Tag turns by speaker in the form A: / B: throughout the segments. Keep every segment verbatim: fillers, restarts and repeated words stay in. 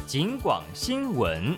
A: 警广新闻。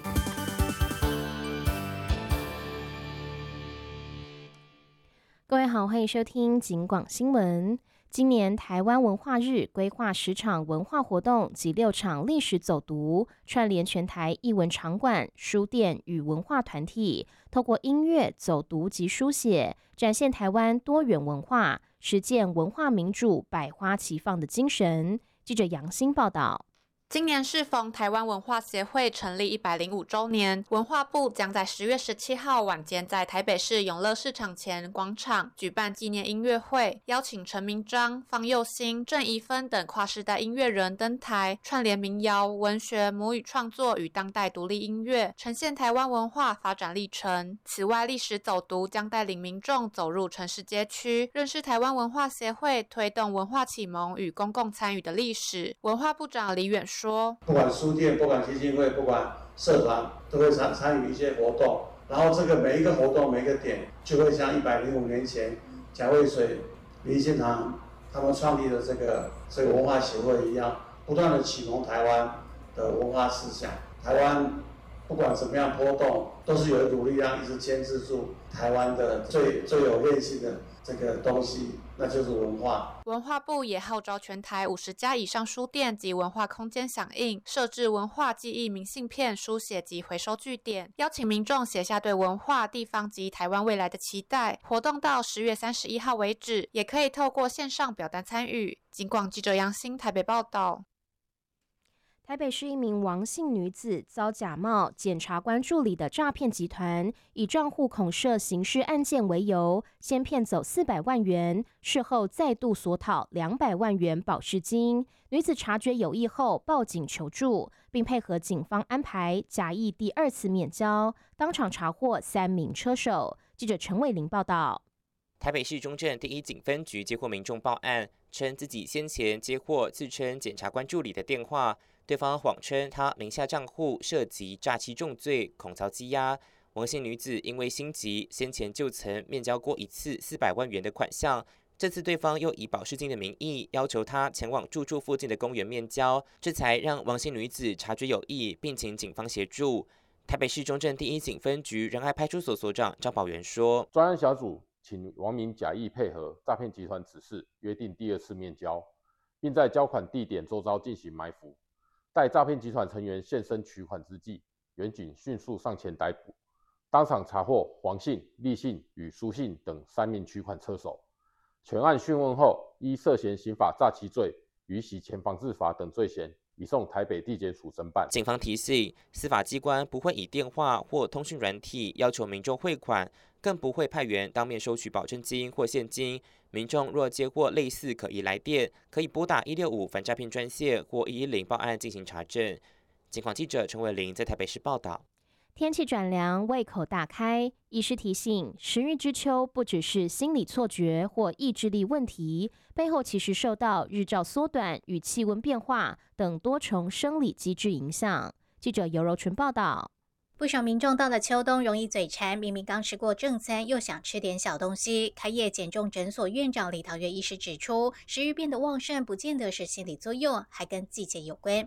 B: 各位好，欢迎收听警广新闻。今年台湾文化日规划十场文化活动及六场历史走读，串联全台艺文场馆、书店与文化团体，透过音乐、走读及书写，展现台湾多元文化，实践文化民主、百花齐放的精神。记者杨欣报道。
C: 今年适逢台湾文化协会成立一百零五周年，文化部将在十月十七号晚间在台北市永乐市场前广场举办纪念音乐会，邀请陈明章、方佑兴、郑怡芬等跨世代音乐人登台，串联民谣、文学、母语创作与当代独立音乐，呈现台湾文化发展历程。此外，历史走读将带领民众走入城市街区，认识台湾文化协会推动文化启蒙与公共参与的历史。文化部长李远说，
D: 不管书店、不管基金会、不管社团，都会参参与一些活动。然后这个每一个活动、每一个点，就会像一百零五年前蒋渭水、林献堂他们创立的这个这个文化协会一样，不断的启蒙台湾的文化思想。台湾不管怎么样波动，都是有一股力量一直牵制住台湾的最最有韧性的这个东西，那就是文化。
C: 文化部也号召全台五十家以上书店及文化空间响应，设置文化记忆明信片、书写及回收据点，邀请民众写下对文化、地方及台湾未来的期待。活动到十月三十一号为止，也可以透过线上表单参与。警广记者杨欣台北报道。
B: 台北市一名王姓女子遭假冒检察官助理的诈骗集团，以账户恐涉刑事案件为由，先骗走四百万元，事后再度索讨两百万元保释金。女子察觉有异后报警求助，并配合警方安排假意第二次面交，当场查获三名车手。记者陈伟玲报道。
E: 台北市中正第一警分局接获民众报案，称自己先前接获自称检察官助理的电话，对方谎称他名下账户涉及诈欺重罪，恐遭羁押。王姓女子因为心急，先前就曾面交过一次四百万元的款项，这次对方又以保释金的名义要求他前往住处附近的公园面交，这才让王姓女子察觉有异，并请警方协助。台北市中正第一警分局仁爱派出所所长张宝元说，
F: 专案小组请王明假意配合诈骗集团指示，约定第二次面交，并在交款地点周遭进行埋伏。待诈骗集团成员现身取款之际，员警迅速上前逮捕，当场查获黄姓、厉姓与苏姓等三名取款车手。全案讯问后，依涉嫌刑法诈欺罪与洗钱防治法等罪嫌，移送台北地检署侦办。
E: 警方提醒，司法机关不会以电话或通讯软体要求民众汇款，更不会派员当面收取保证金或现金。民众若接获类似可疑来电，可以拨打一六五反诈骗专线或一一零报案进行查证。警广记者陈伟玲在台北市报道。
B: 天气转凉，胃口大开。医师提醒，食欲之秋不只是心理错觉或意志力问题，背后其实受到日照缩短与气温变化等多重生理机制影响。记者尤柔纯报道。
G: 不少民众到了秋冬容易嘴馋，明明刚吃过正餐，又想吃点小东西。开业减重诊所院长李桃月医师指出，食欲变得旺盛，不见得是心理作用，还跟季节有关。